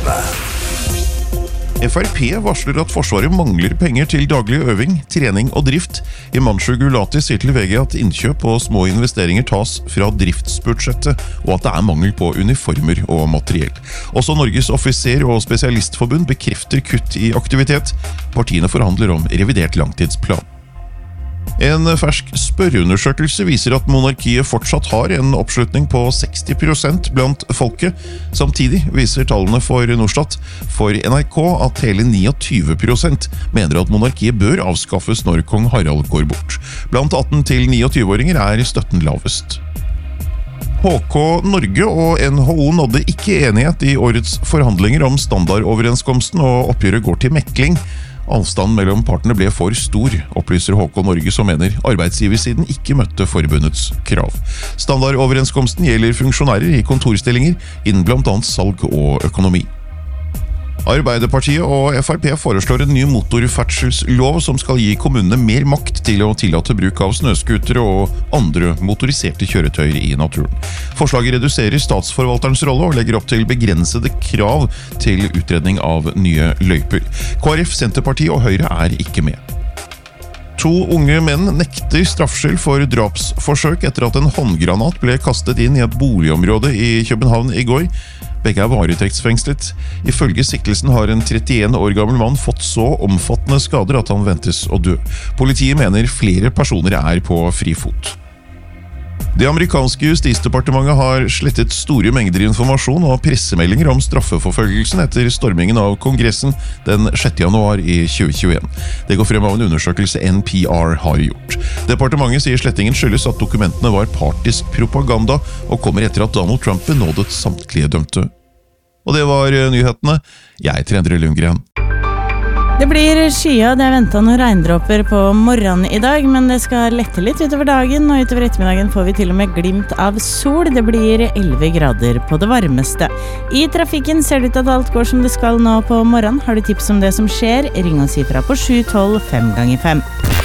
FrP varsler at Forsvaret mangler penger til daglig øving, trening og drift. Himanshu Gulati sier til VG at innkjøp og små investeringer tas fra driftsbudsjettet, og at det er mangel på uniformer og materiell. Også Norges offiser- og spesialistforbund bekrefter kutt i aktivitet. Partiene forhandler om revidert langtidsplan. En fersk spørreundersøkelse viser at monarkiet fortsatt har en oppslutning på 60% blant folket. Samtidig viser tallene for Norstat for NRK at hele 29% mener at monarkiet bør avskaffes når kong Harald går bort. Blant 18- til 29-åringer er støtten lavest. HK Norge og NHO nådde ikke enighet i årets forhandlinger om standardoverenskomsten, og oppgjøret går til mekling. Avstanden mellom partene ble for stor, opplyser HK Norge, som mener arbeidsgiversiden ikke møtte forbundets krav. Standardoverenskomsten gjelder funksjonærer i kontorstillinger innen blant annet salg og økonomi. Arbeiderpartiet og FrP foreslår en ny motorferdselslov som skal gi kommunene mer makt til å tillate bruk av snøskutere og andre motoriserte kjøretøyer i naturen. Forslaget reduserer statsforvalterens rolle og legger opp til begrensede krav til utredning av nye løyper. KrF, Senterpartiet og Høyre er ikke med. 2 unge menn nekter straffskyld for drapsforsøk etter at en håndgranat ble kastet inn i et boligområde i København i går. Begge er varetektsfengslet. Ifølge siktelsen har en 31 år gammel mann fått så omfattende skader at han ventes å dø. Politiet mener flere personer er på frifot. Det amerikanske justisdepartementet har slettet store mengder informasjon og pressemeldinger om straffeforfølgelsen etter stormingen av Kongressen den 6. januar i 2021. Det går frem av en undersøkelse NPR har gjort. Departementet sier slettingen skyldes at dokumentene var partisk propaganda og kommer etter at Donald Trump benådet samtlige dømte. Og det var nyhetene. Jeg heter Endre Lundgren. Det blir skya, det er ventet noen regndråper på morgenen i dag, men det skal lette litt utover dagen, og utover ettermiddagen får vi til og med glimt av sol. Det blir 11 grader på det varmeste. I trafikken ser det ut at alt går som det skal nå på morgenen. Har du tips om det som skjer? Ring oss ifra på 712 5 ganger 5.